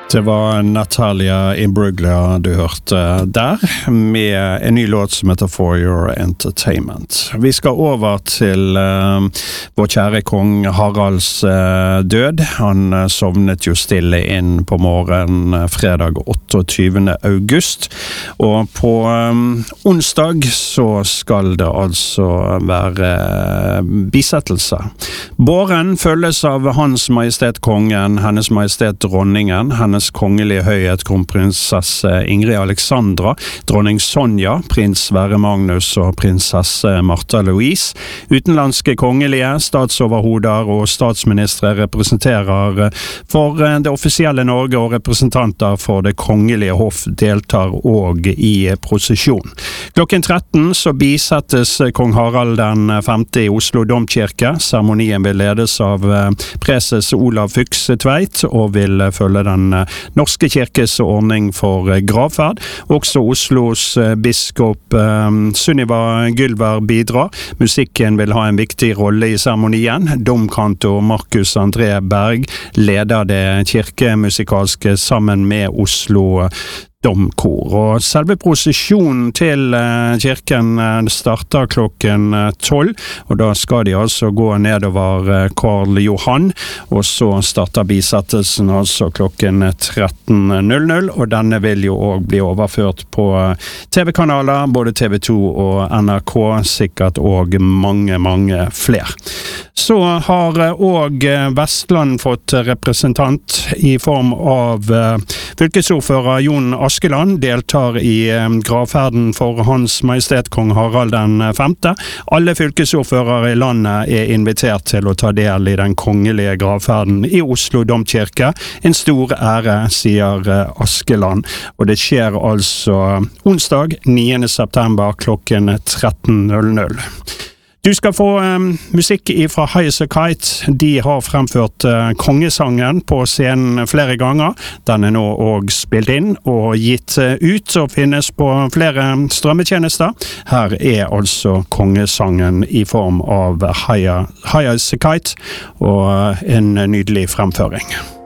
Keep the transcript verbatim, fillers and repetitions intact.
Det var Natalia Imbruglia du hørte der, med en ny låt som heter For Your Entertainment. Vi skal over til uh, vår kjære kong Haralds uh, død. Han uh, sovnet jo stille inn på morgen uh, fredag otteogtyvende august. Og på um, onsdag så skal det altså være uh, bisettelse. Båren følges av Hans Majestet Kongen, Hennes Majestet Dronningen, Hennes kongelige høyhet kronprinsesse Ingrid Alexandra, dronning Sonja, prins Sverre Magnus og prinsesse Martha Louise. Utenlandske kongelige, statsoverhoder og statsministre representerer for det offisielle Norge, og representanter for det kongelige hoff deltar også i prosesjon. Klokken tretten så bisettes kong Harald den femte i Oslo Domkirke. Seremonien vil ledes av preses Olav Fykse Tveit og vil følge den norske kirkes ordning for gravferd. Også Oslos biskop um, Sunniva Gylver bidrar. Musikken vil ha en viktig rolle i seremonien. Domkantor Markus André Berg leder det kirkemusikalske sammen med Oslo domkor. Og selve prosesjonen til uh, kirken uh, starter klokken tolv, og da skal de altså gå nedover uh, Karl Johan, og så starter bisettelsen altså klokken tretten null null, og denne vil jo også bli overført på uh, T V-kanaler, både T V to og N R K, sikkert også mange, mange flere. Så har også uh, Vestland fått representant i form av uh, fylkesordfører Jon Askeland, deltar i eh, gravferden for Hans Majestet Kong Harald den femte. Alle fylkesordførere i landet er invitert til å ta del i den kongelige gravferden i Oslo Domkirke. En stor ære, sier eh, Askeland. Og det skjer altså onsdag niende september klokken tretten null null. Du skal få um, musikk fra High As A Kite. De har fremført uh, kongesangen på scenen flere ganger. Den er nå også spilt inn og gitt uh, ut og finnes på flere strømmetjenester. Her er altså kongesangen i form av High As A Kite og uh, en nydelig fremføring.